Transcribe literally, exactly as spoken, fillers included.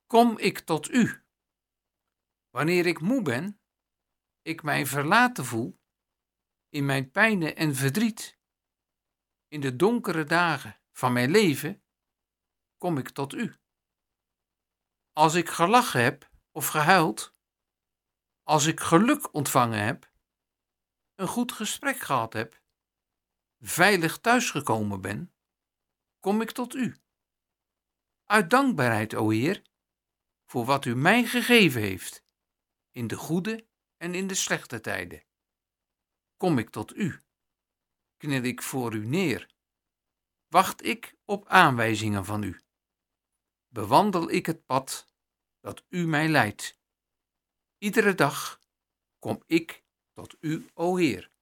Kom ik tot u. Wanneer ik moe ben, ik mij verlaten voel, in mijn pijnen en verdriet, in de donkere dagen van mijn leven, kom ik tot u. Als ik gelachen heb of gehuild, als ik geluk ontvangen heb, een goed gesprek gehad heb, veilig thuisgekomen ben, kom ik tot u. Uit dankbaarheid, o Heer, voor wat u mij gegeven heeft, in de goede en in de slechte tijden. Kom ik tot u, kniel ik voor u neer, wacht ik op aanwijzingen van u. Bewandel ik het pad dat u mij leidt. Iedere dag kom ik tot u, o Heer.